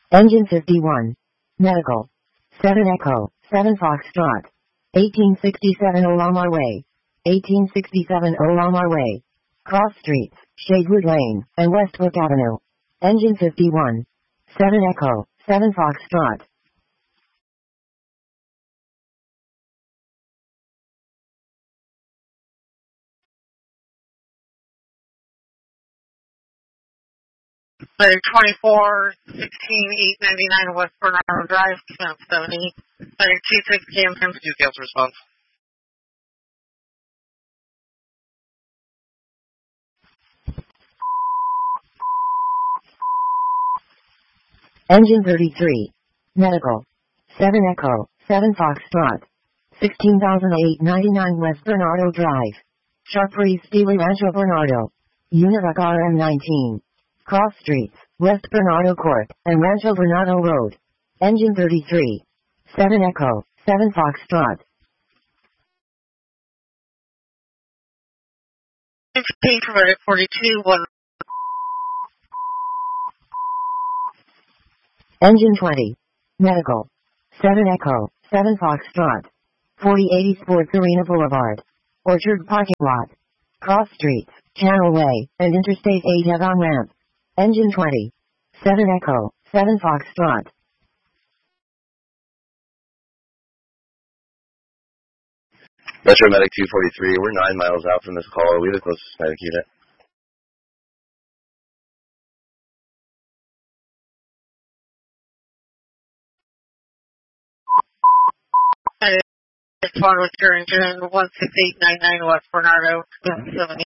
Engine 51. Medical. 7 Echo, 7 Foxtrot. 1867 Olamar Way. 1867 Olamar Way. Cross Streets, Shadewood Lane, and Westbrook Avenue. Engine 51. 7 Echo, 7 Foxtrot. Letter 24, 16, 899 West Bernardo Drive, Camp 70. Letter 26 GM 2 cancel response. Engine 33. Medical. 7 Echo, 7 Foxtrot. 16,899 West Bernardo Drive. Sharp Breeze Steely Rancho Bernardo. Univac RM19. Cross Streets, West Bernardo Court, and Rancho Bernardo Road. Engine 33. 7 Echo, 7 Foxtrot. 16 provided 42, 1. Engine 20. Medical. 7 Echo, 7 Foxtrot. 4080 Sports Arena Boulevard. Orchard Parking Lot. Cross Streets, Channel Way, and Interstate 8 head-on ramp. Engine 20. 7 Echo, 7 Foxtrot. Metro Medic 243, we're 9 miles out from this call. Are we the closest medic unit? Respond with your engine 16899 West Bernardo, Camp 70.